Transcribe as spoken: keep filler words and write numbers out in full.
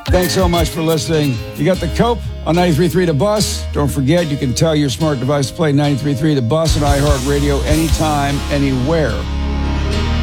Thanks so much for listening. You got the Cope on ninety-three point three The Bus. Don't forget, you can tell your smart device to play ninety-three point three The Bus and iHeartRadio anytime, anywhere.